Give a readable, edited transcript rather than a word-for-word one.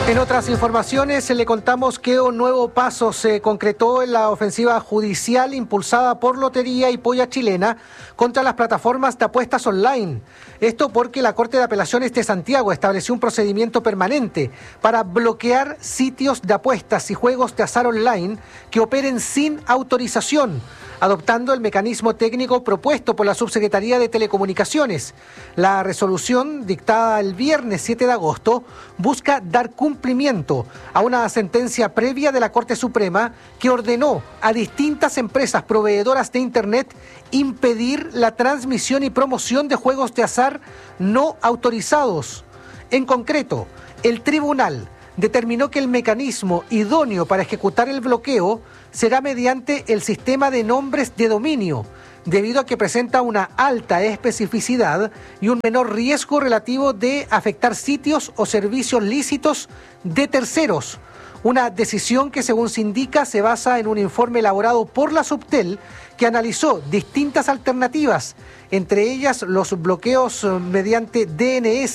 En otras informaciones le contamos que un nuevo paso se concretó en la ofensiva judicial impulsada por Lotería y Polla Chilena contra las plataformas de apuestas online. Esto porque la Corte de Apelaciones de Santiago estableció un procedimiento permanente para bloquear sitios de apuestas y juegos de azar online que operen sin autorización, adoptando el mecanismo técnico propuesto por la Subsecretaría de Telecomunicaciones. La resolución, dictada el viernes 7 de agosto, busca dar cumplimiento a una sentencia previa de la Corte Suprema que ordenó a distintas empresas proveedoras de Internet impedir la transmisión y promoción de juegos de azar no autorizados. En concreto, el tribunal determinó que el mecanismo idóneo para ejecutar el bloqueo será mediante el sistema de nombres de dominio, debido a que presenta una alta especificidad y un menor riesgo relativo de afectar sitios o servicios lícitos de terceros. Una decisión que, según se indica, se basa en un informe elaborado por la Subtel que analizó distintas alternativas, entre ellas los bloqueos mediante DNS